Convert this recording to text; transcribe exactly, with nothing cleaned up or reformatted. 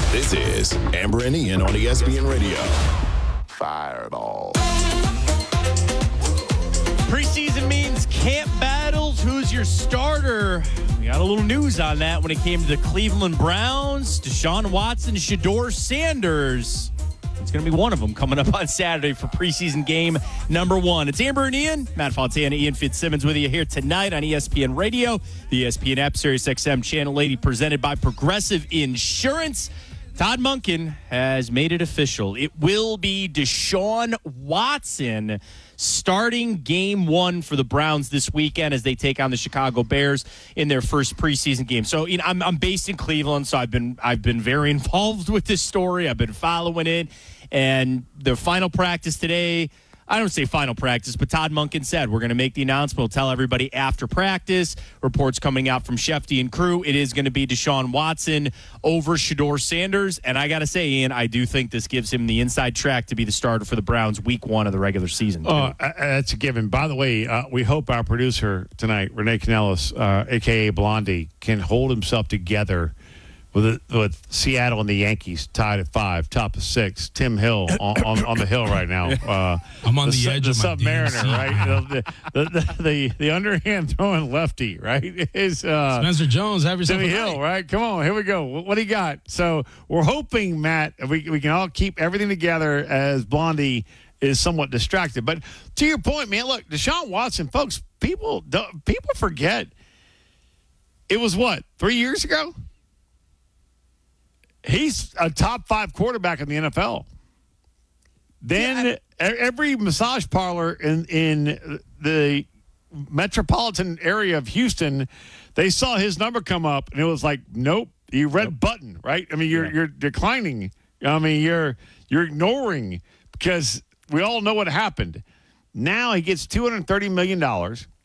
This is Amber and Ian on E S P N Radio. Fireball. Preseason means camp battles. Who's your starter? We got a little news on that when it came to the Cleveland Browns. Deshaun Watson, Shedeur Sanders. It's going to be one of them coming up on Saturday for preseason game number one. It's Amber and Ian. Matt Fontana, Ian Fitzsimmons with you here tonight on E S P N Radio, the E S P N app, Sirius X M Channel eighty, presented by Progressive Insurance. Todd Monken has made it official. It will be Deshaun Watson starting game one for the Browns this weekend as they take on the Chicago Bears in their first preseason game. So, you know, I'm, I'm based in Cleveland, so I've been I've been very involved with this story. I've been following it, and the final practice today. I don't say final practice, but Todd Monken said we're going to make the announcement. We'll tell everybody after practice. Reports coming out from Shefty and crew. It is going to be Deshaun Watson over Shedeur Sanders. And I got to say, Ian, I do think this gives him the inside track to be the starter for the Browns week one of the regular season. Oh, uh, that's a given. By the way, uh, we hope our producer tonight, Renee Canellis, uh, a k a. Blondie, can hold himself together with with Seattle and the Yankees tied at five, top of six. Tim Hill on, on, on the hill right now. Uh, I'm on the, the edge the of my Submariner, D M C. right? the, the, the, the, the underhand throwing lefty, right? Is uh, Spencer Jones, have yourself Timmy a Hill, night. right? Come on, here we go. What, what do you got? So we're hoping, Matt, we we can all keep everything together as Blondie is somewhat distracted. But to your point, man, look, Deshaun Watson, folks, people don't, people forget. It was what, three years ago? He's a top five quarterback in the N F L. Then yeah, I, every massage parlor in, in the metropolitan area of Houston, they saw his number come up, and it was like, nope, you red yep. button, right? I mean, you're yeah. you're declining. I mean, you're you're ignoring because we all know what happened. Now he gets two hundred thirty million dollars.